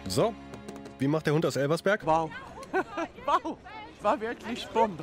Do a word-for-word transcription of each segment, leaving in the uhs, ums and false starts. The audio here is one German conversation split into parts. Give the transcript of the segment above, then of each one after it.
So, wie macht der Hund aus Elversberg? Wow. Wow, war wirklich Bombe.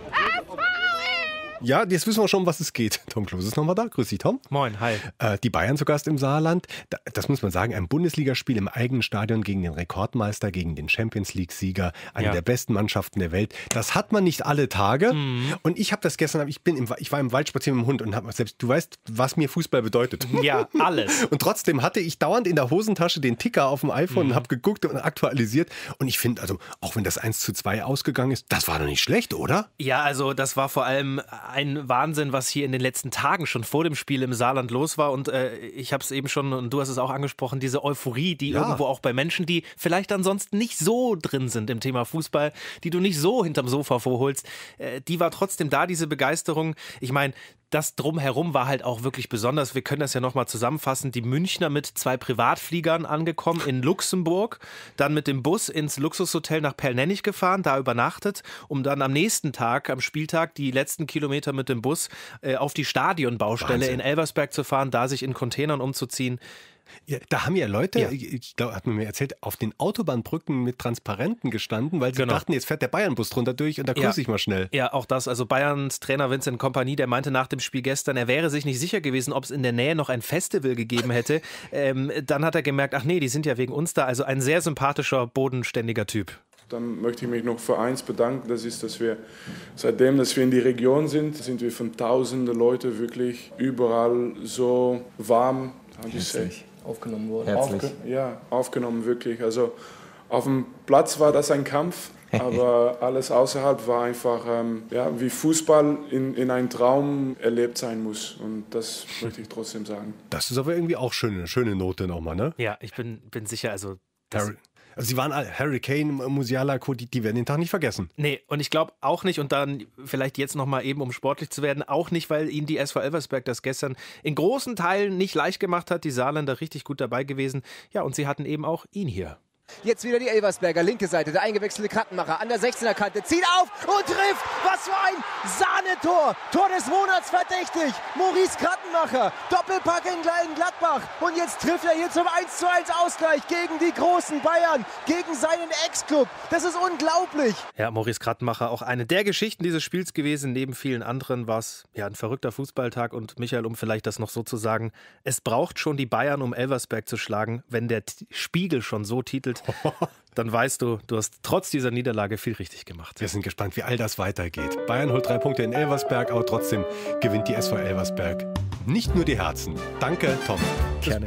Ja, jetzt wissen wir schon, um was es geht. Tom Klose ist nochmal da. Grüß dich, Tom. Moin, hi. Äh, die Bayern zu Gast im Saarland. Da, das muss man sagen, ein Bundesligaspiel im eigenen Stadion gegen den Rekordmeister, gegen den Champions-League-Sieger, eine Ja. der besten Mannschaften der Welt. Das hat man nicht alle Tage. Mhm. Und ich habe das gestern, ich, bin im, ich war im Wald spazieren mit dem Hund und habe selbst, du weißt, was mir Fußball bedeutet. Ja, alles. Und trotzdem hatte ich dauernd in der Hosentasche den Ticker auf dem iPhone Mhm. und habe geguckt und aktualisiert. Und ich finde, also auch wenn das eins zu zwei ausgegangen ist, das war doch nicht schlecht, oder? Ja, also das war vor allem ein Wahnsinn, was hier in den letzten Tagen schon vor dem Spiel im Saarland los war. Und äh, ich habe es eben schon, und du hast es auch angesprochen, diese Euphorie, die Ja. irgendwo auch bei Menschen, die vielleicht ansonsten nicht so drin sind im Thema Fußball, die du nicht so hinterm Sofa vorholst, äh, die war trotzdem da, diese Begeisterung. Ich meine, das Drumherum war halt auch wirklich besonders. Wir können das ja nochmal zusammenfassen. Die Münchner mit zwei Privatfliegern angekommen in Luxemburg, dann mit dem Bus ins Luxushotel nach Perlnennig gefahren, da übernachtet, um dann am nächsten Tag, am Spieltag, die letzten Kilometer mit dem Bus äh, auf die Stadionbaustelle Wahnsinn. in Elversberg zu fahren, da sich in Containern umzuziehen. Ja, da haben ja Leute, Ja. ich, ich glaube, hat man mir erzählt, auf den Autobahnbrücken mit Transparenten gestanden, weil sie Genau. dachten, jetzt fährt der Bayernbus drunter durch und da Ja. grüße ich mal schnell. Ja, auch das. Also Bayerns Trainer Vincent Kompany, der meinte nach dem Spiel gestern, er wäre sich nicht sicher gewesen, ob es in der Nähe noch ein Festival gegeben hätte. ähm, dann hat er gemerkt, ach nee, die sind ja wegen uns da. Also ein sehr sympathischer, bodenständiger Typ. Dann möchte ich mich noch für eins bedanken, das ist, dass wir seitdem, dass wir in die Region sind, sind wir von tausenden Leuten wirklich überall so warm, how do you say? aufgenommen worden. Herzlich. Aufge ja, aufgenommen wirklich. Also auf dem Platz war das ein Kampf, aber alles außerhalb war einfach, ähm, ja, wie Fußball in, in einem Traum erlebt sein muss. Und das möchte ich trotzdem sagen. Das ist aber irgendwie auch schön, eine schöne Note nochmal, ne? Ja, ich bin, bin sicher, also das, Harry, also sie waren alle, Harry Kane, Musiala, die, die werden den Tag nicht vergessen. nee, und ich glaube auch nicht, und dann vielleicht jetzt nochmal eben, um sportlich zu werden, auch nicht, weil ihnen die S V Elversberg das gestern in großen Teilen nicht leicht gemacht hat, die Saarländer richtig gut dabei gewesen. Ja, und sie hatten eben auch ihn hier. Jetzt wieder die Elversberger, linke Seite, der eingewechselte Krattenmacher an der sechzehner Kante, zieht auf und trifft. Was für ein Sahnetor! Tor des Monats verdächtig. Maurice Krattenmacher, Doppelpack in Gladbach. Und jetzt trifft er hier zum eins zu eins Ausgleich gegen die großen Bayern, gegen seinen Ex-Club. Das ist unglaublich. Ja, Maurice Krattenmacher, auch eine der Geschichten dieses Spiels gewesen. Neben vielen anderen war es ja ein verrückter Fußballtag. Und Michael, um vielleicht das noch so zu sagen, es braucht schon die Bayern, um Elversberg zu schlagen. Wenn der T- Spiegel schon so titelt, dann weißt du, du hast trotz dieser Niederlage viel richtig gemacht. Wir sind gespannt, wie all das weitergeht. Bayern holt drei Punkte in Elversberg, aber trotzdem gewinnt die S V Elversberg nicht nur die Herzen. Danke, Tom. Gerne.